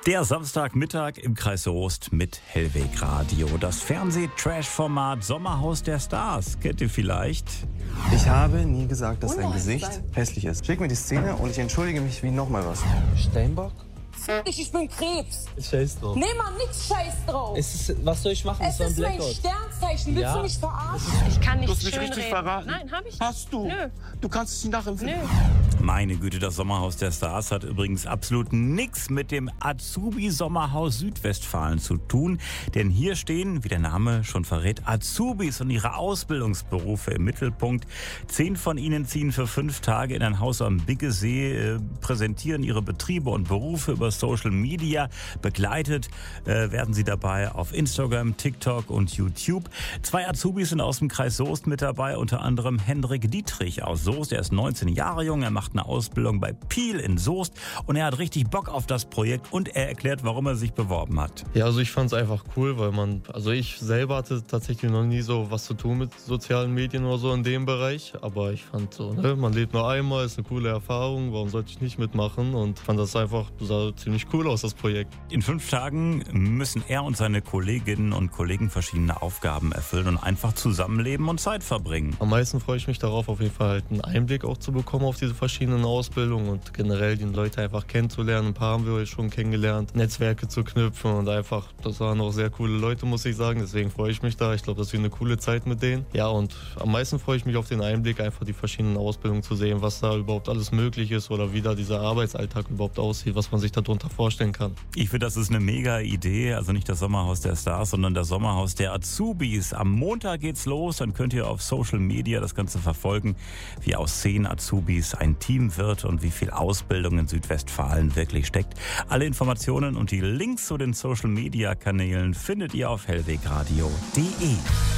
Der Samstagmittag im Kreis Soest mit Hellweg Radio. Das Fernseh-Trash-Format Sommerhaus der Stars. Kennt ihr vielleicht? Ich habe nie gesagt, dass dein Gesicht hässlich ist. Schick mir die Szene und ich entschuldige mich wie nochmal was. Steinbock? Ich bin Krebs. Scheiß drauf. Nee, Mann, nix scheiß drauf. Was soll ich machen? Es ist mein Sternzeichen. Willst du mich verarschen? Ich kann nicht Du hast mich schön richtig reden. verraten. Nein, hab ich nicht. Hast du? Nö. Du kannst es nicht nachempfinden. Nö. Meine Güte, das Sommerhaus der Stars hat übrigens absolut nichts mit dem Azubi-Sommerhaus Südwestfalen zu tun. Denn hier stehen, wie der Name schon verrät, Azubis und ihre Ausbildungsberufe im Mittelpunkt. 10 von ihnen ziehen für 5 Tage in ein Haus am Biggesee, präsentieren ihre Betriebe und Berufe über Social Media. Begleitet werden sie dabei auf Instagram, TikTok und YouTube. 2 Azubis sind aus dem Kreis Soest mit dabei, unter anderem Hendrik Dietrich aus Soest. Er ist 19 Jahre jung, er macht eine Ausbildung bei Piel in Soest und er hat richtig Bock auf das Projekt und er erklärt, warum er sich beworben hat. Ja, also ich fand es einfach cool, weil ich selber hatte tatsächlich noch nie so was zu tun mit sozialen Medien oder so in dem Bereich, aber ich fand so, man lebt nur einmal, ist eine coole Erfahrung, warum sollte ich nicht mitmachen und fand das einfach, sah ziemlich cool aus, das Projekt. In 5 Tagen müssen er und seine Kolleginnen und Kollegen verschiedene Aufgaben erfüllen und einfach zusammenleben und Zeit verbringen. Am meisten freue ich mich darauf, auf jeden Fall halt einen Einblick auch zu bekommen auf diese verschiedenen Ausbildungen und generell die Leute einfach kennenzulernen. Ein paar haben wir schon kennengelernt, Netzwerke zu knüpfen und einfach, das waren auch sehr coole Leute, muss ich sagen. Deswegen freue ich mich da. Ich glaube, das wird eine coole Zeit mit denen. Ja, und am meisten freue ich mich auf den Einblick, einfach die verschiedenen Ausbildungen zu sehen, was da überhaupt alles möglich ist oder wie da dieser Arbeitsalltag überhaupt aussieht, was man sich darunter vorstellen kann. Ich finde, das ist eine mega Idee. Also nicht das Sommerhaus der Stars, sondern das Sommerhaus der Azubis. Am Montag geht's los. Dann könnt ihr auf Social Media das Ganze verfolgen, wie aus 10 Azubis ein Team wird und wie viel Ausbildung in Südwestfalen wirklich steckt. Alle Informationen und die Links zu den Social Media Kanälen findet ihr auf hellwegradio.de.